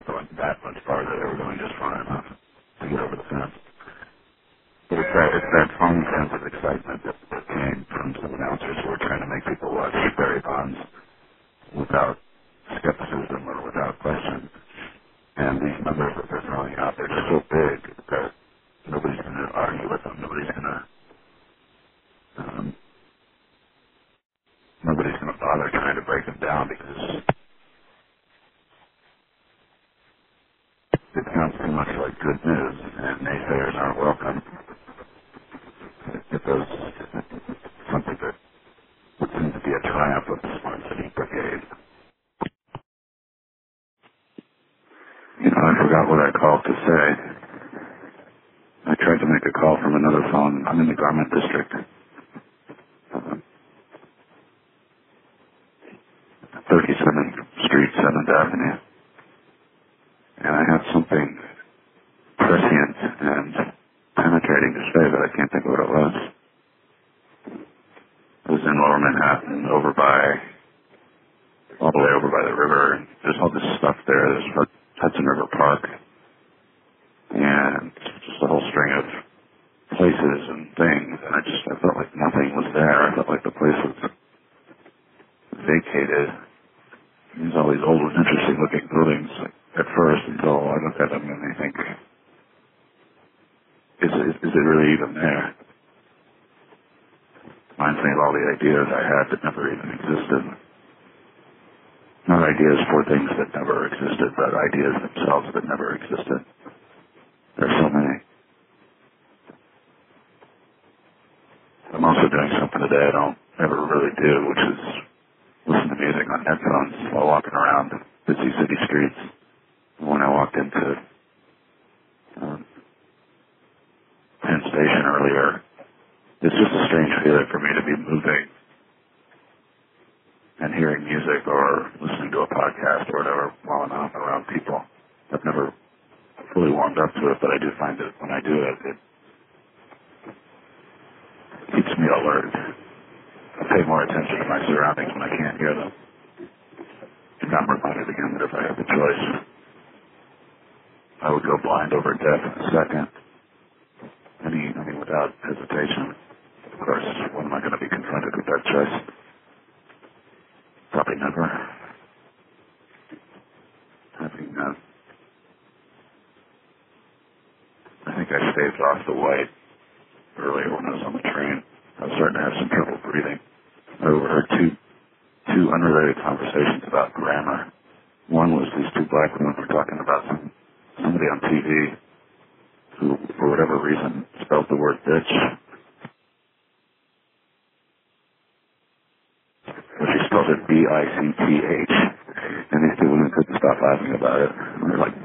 going that much farther. They were going just far enough to get over the fence. But it's that phone sense of excitement that came from some announcers who were trying to make people watch Barry Bonds without skepticism or without question. And these numbers that they're throwing out, they're just so big that nobody's going to argue with them. Um, nobody's going to bother trying to break them down because it sounds too much like good news, and naysayers aren't welcome. It does something that would seem to be a triumph of the Smart City Brigade. I forgot what I called to say. I tried to make a call from another phone. I'm in the Garment District, 37th Street, 7th Avenue. And I have something prescient and penetrating to say, but I can't think of what it was. It was in Lower Manhattan, all the way over by the river. And there's all this stuff there. There's Hudson River Park. And just a whole string of places and things. And I felt like nothing was there. I felt like the place was vacated. There's all these old, interesting looking buildings at first until I look at them and I think, is it really even there? Reminds me of all the ideas I had that never even existed. Not ideas for things that never existed, but ideas themselves that never existed. There's so many. I'm also doing something today I don't ever really do, which is listen to music on headphones while walking around busy city streets. When I walked into Penn Station earlier, it's just a strange feeling for me to be moving and hearing music or listening to a podcast or whatever while I'm out around people. I've never fully warmed up to it, but I do find that when I do it, it keeps me alert. I pay more attention to my surroundings when I can't hear them. And I'm reminded again that if I had the choice, I would go blind over deaf in a second. I mean, without hesitation. Of course, when am I going to be confronted with that choice? Probably never. I think I staved off the white earlier when I was on the train. I was starting to have some trouble breathing. I overheard two unrelated conversations about grammar. One was these two black women were talking about somebody on TV who, for whatever reason, spelled the word bitch. But she spelled it B-I-C-T-H. And these two women couldn't stop laughing about it. They're like,